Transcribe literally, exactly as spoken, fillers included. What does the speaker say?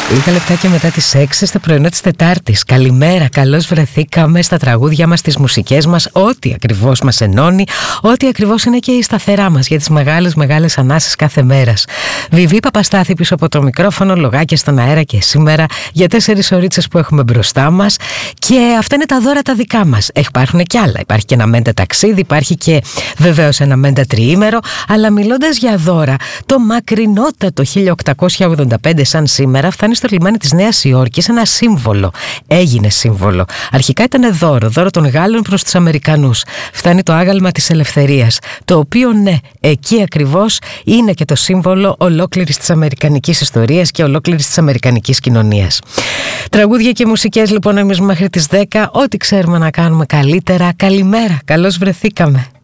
Λίγα λεπτάκια μετά τις έξι στο πρωινό της Τετάρτης. Καλημέρα, καλώς βρεθήκαμε στα τραγούδια μας, στις μουσικές μας, ό,τι ακριβώς μας ενώνει, ό,τι ακριβώς είναι και η σταθερά μας για τις μεγάλες μεγάλες ανάσες κάθε μέρας. Βιβί Παπαστάθη πίσω από το μικρόφωνο, λογάκια στον αέρα και σήμερα για τέσσερις ωρίτσες που έχουμε μπροστά μας. Και αυτά είναι τα δώρα τα δικά μας. Υπάρχουν και άλλα. Υπάρχει και ένα μέντα ταξίδι, υπάρχει και βεβαίως ένα μέντα τριήμερο. Αλλά μιλώντας για δώρα, το μακρινότατο χίλια οκτακόσια ογδόντα πέντε σαν σήμερα φτάνει στο λιμάνι της Νέας Υόρκης ένα σύμβολο. Έγινε σύμβολο. Αρχικά ήταν δώρο, δώρο των Γάλλων προς τους Αμερικανούς. Φτάνει το άγαλμα της ελευθερίας, το οποίο ναι, εκεί ακριβώς είναι και το σύμβολο ολόκληρης της αμερικανικής ιστορίας και ολόκληρης της αμερικανικής κοινωνίας. Τραγούδια και μουσικές λοιπόν εμείς μέχρι τις δέκα, ό,τι ξέρουμε να κάνουμε καλύτερα. Καλημέρα, καλώς βρεθήκαμε.